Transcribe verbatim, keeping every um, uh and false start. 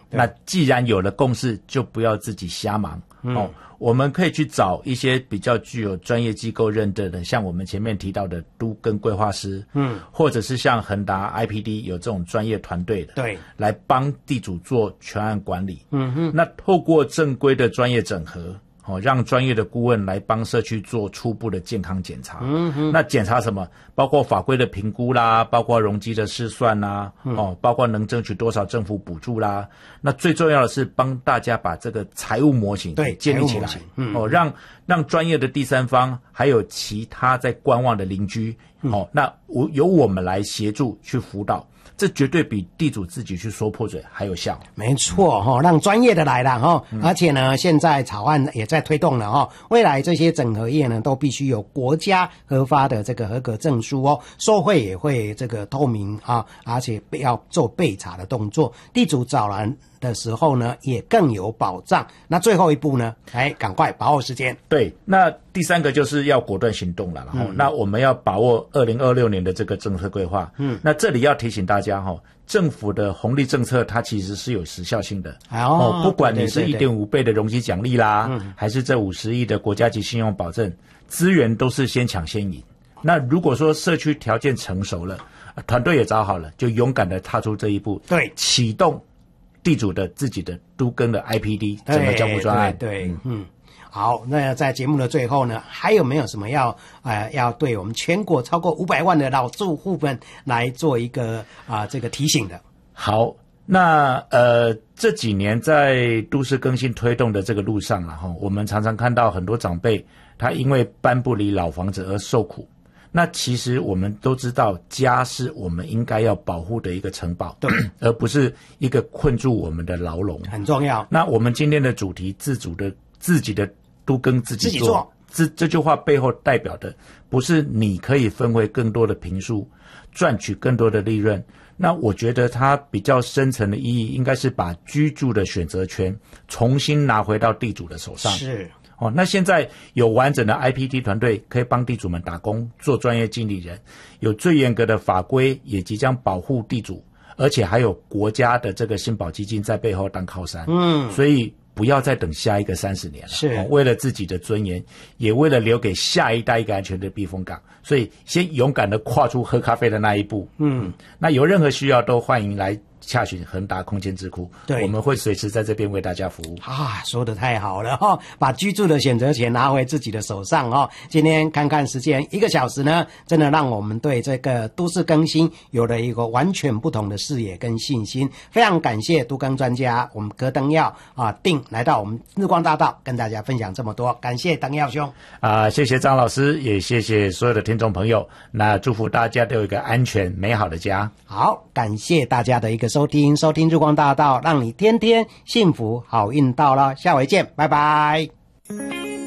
那既然有了共识，就不要自己瞎忙、嗯、哦。我们可以去找一些比较具有专业机构认证的，像我们前面提到的都更规划师，嗯，或者是像恒达 I P D 有这种专业团队的， 对， 来帮地主做全案管理。嗯哼，那透过正规的专业整合，哦，让专业的顾问来帮社区做初步的健康检查。嗯哼，那检查什么？包括法规的评估啦，包括容积的试算啦，嗯、哦，包括能争取多少政府补助啦。那最重要的是帮大家把这个财务模型对建立起来，嗯、哦，让让专业的第三方还有其他在观望的邻居，嗯、哦，那我由我们来协助去辅导。这绝对比地主自己去说破嘴还有效。 没错哈，让专业的来了哈，嗯、而且呢，现在草案也在推动了哈，未来这些整合业呢都必须有国家核发的这个合格证书哦，收贿也会这个透明啊，而且要做备查的动作，地主找人的时候呢也更有保障。那最后一步呢，哎，赶快把握时间。 对，那第三个就是要果断行动了，然后、嗯、那我们要把握二零二六年的这个政策规划。嗯，那这里要提醒大家哈，政府的红利政策它其实是有时效性的。哦，哦不管你是 一点五 倍的容积奖励啦，对对对还是这五十亿的国家级信用保证，资源都是先抢先赢。那如果说社区条件成熟了，团队也找好了，就勇敢的踏出这一步， 对， 启动地主的自己的都更的 I P D 整个交付专案。 对，对嗯。嗯好，那在节目的最后呢，还有没有什么要呃要对我们全国超过五百万的老住户们来做一个啊、呃、这个提醒的？ 好，那呃这几年在都市更新推动的这个路上啦齁，我们常常看到很多长辈他因为搬不离老房子而受苦。那其实我们都知道，家是我们应该要保护的一个城堡，对，而不是一个困住我们的牢笼， 很重要。 那我们今天的主题，自主的自己的都更自己做，这这句话背后代表的不是你可以分回更多的坪数，赚取更多的利润。那我觉得它比较深层的意义，应该是把居住的选择权重新拿回到地主的手上。 是。 哦，那现在有完整的 I P T 团队可以帮地主们打工，做专业经理人，有最严格的法规，也即将保护地主，而且还有国家的这个信保基金在背后当靠山。嗯，所以不要再等下一个三十年了。是、哦，为了自己的尊严，也为了留给下一代一个安全的避风港，所以先勇敢的跨出喝咖啡的那一步。嗯，那有任何需要都欢迎来洽询恒达空间智库，对，我们会随时在这边为大家服务。 啊，说得太好了哈、哦！把居住的选择权拿回自己的手上哦。今天看看时间，一个小时呢，真的让我们对这个都市更新有了一个完全不同的视野跟信心。非常感谢都更专家我们柯登耀啊定来到我们日光大道跟大家分享这么多，感谢登耀兄啊，谢谢张老师，也谢谢所有的听众朋友。那祝福大家都有一个安全美好的家。 好，感谢大家的一个收听，收听日光大道，让你天天幸福好运到了，下回见，拜拜。